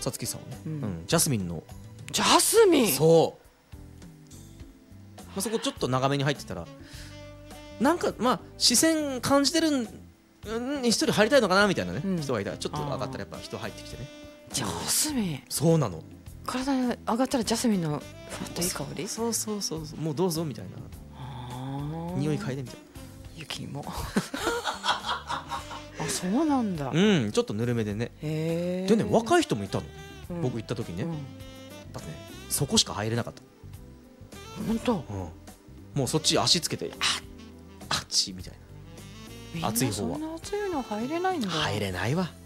さつきさんはね、 うんジャスミンのジャスミンそう、そこちょっと長めに入ってたらなんか視線感じてる一人入りたいのかなみたいなね、人がいたらちょっと上がったらやっぱ人入ってきてね。 ジャスミンそうなの。 体に上がったらジャスミンのふわっといい香り。 そうもうどうぞみたいな、匂い嗅いでみたいな。 雪もあ、そうなんだ。 ちょっとぬるめでね。でね、若い人もいたの、僕行った時ね、やっぱねそこしか入れなかった。 本当、 もうそっち足つけてあっちみたいな。暑い方はそんな暑いの入れないんだ。 入れないわ。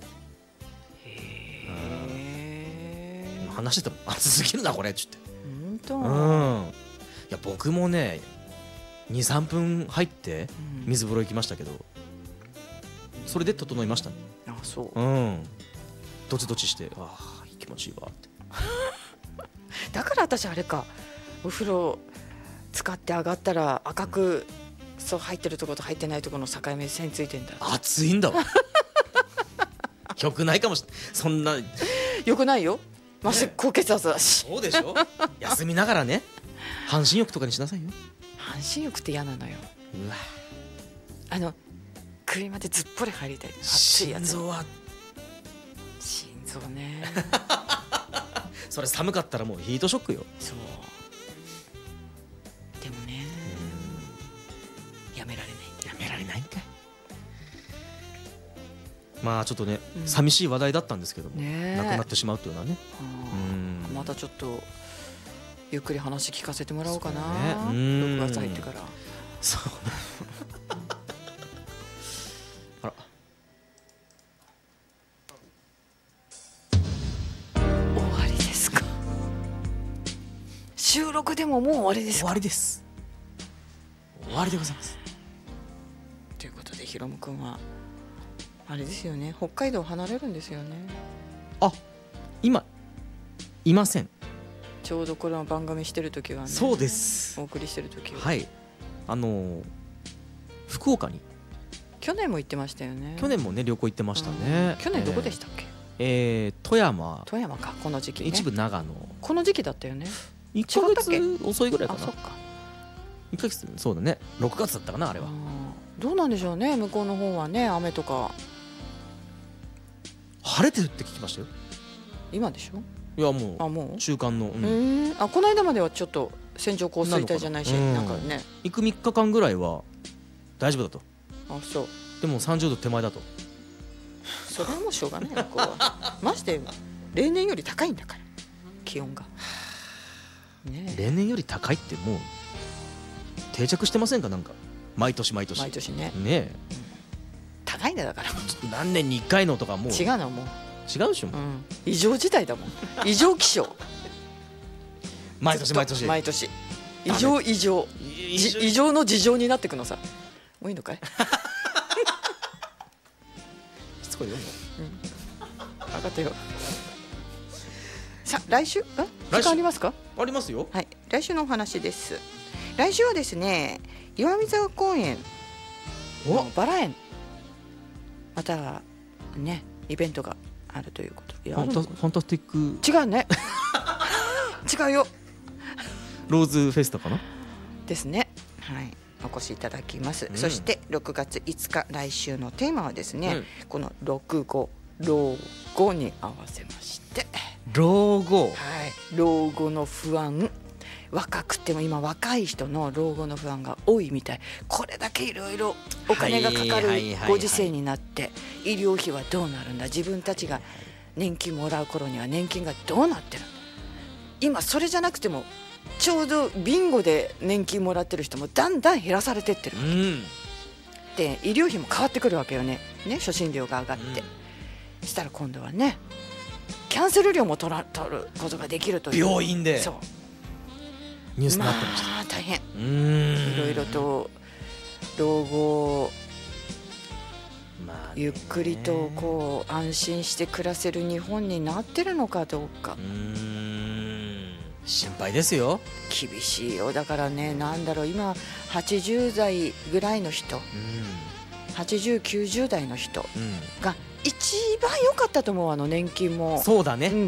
話してても暑すぎるなこれっつって。 本当。 いや僕もね 2,3 分入って水風呂行きましたけど、それで整いましたね。 あ、そう。 どちどちして気持ちいいわってだから私あれか、お風呂使って上がったら赤くそう入ってるところと入ってないところの境目線ついてんだ。 暑いんだわよくないかもしれない。そんなよくないよ、まして高血圧だし。 そうでしょ休みながらね、半身浴とかにしなさいよ。 半身浴って嫌なのよ。 うわ、 首までずっぽり入りたい。熱いやつ。 心臓は心臓ねそれ寒かったらもうヒートショックよ。 そうでもね、やめられないんだよ。 やめられないんかい。ちょっとね、寂しい話題だったんですけども、なくなってしまうというのはね。 またちょっとゆっくり話聞かせてもらおうかな。 そうね、 6月入ってから。 そうあら、 終わりですか。収録でももう終わりですか。 終わりです。終わりでございます。 ということでひろむくんはあれですよね、北海道離れるんですよね。 今いません。 ちょうどこの番組してる時はね。 そうです。 お送りしてる時は。 はい、福岡に去年も行ってましたよね。 去年もね旅行行ってましたね。 去年どこでしたっけ？富山か、この時期ね。 一部長野。 この時期だったよね。 1ヶ月遅いぐらいかな。 あ、そっか。 1ヶ月、そうだね、6月だったかなあれは。 どうなんでしょうね、向こうの方はね、雨とか。 晴れてるって聞きましたよ。 今でしょ。 いやもう中間の、 この間まではちょっと線状降水帯じゃないし、なんかね、 行く3日間ぐらいは大丈夫だと。 あ、そう。 でも30度手前だと。 それはもうしょうがないな、こうはまして例年より高いんだから気温が、ね、 例年より高いってもう定着してませんか？なんか毎年毎年ね。高いんだよ、だから何年に1回のとかもう違うの、もう違うでしょ、 異常事態だもん異常気象毎年異常の事情になってくのさ。もういいのかいしつこいよ。 分かったよ。さあ来週時間ありますか？ ありますよ。 はい、来週のお話です。来週はですね、岩見沢公園バラ園、またねイベントがあるということで。 ファンタスティック違うね違うよ、 ローズフェスタかなですね。はい、お越しいただきます。そして6月5日来週のテーマはですね、この65老後に合わせまして、 老後、 老後の不安、若くても今若い人の老後の不安が多いみたい。これだけいろいろお金がかかるご時世になって、医療費はどうなるんだ、自分たちが年金もらう頃には年金がどうなってるんだ。今それじゃなくてもちょうどビンゴで年金もらってる人もだんだん減らされてってるわけ、で医療費も変わってくるわけよね。初診料が上がって、したら今度はねキャンセル料も取ることができるという病院で。 そうニュースになってました。 大変。いろいろと老後、ゆっくりとこう安心して暮らせる日本になってるのかどうか。 心配ですよ。 厳しいよ。だからね、なんだろう、今80代ぐらいの人、80、90代の人が一番良かったと思う。年金もそうだね、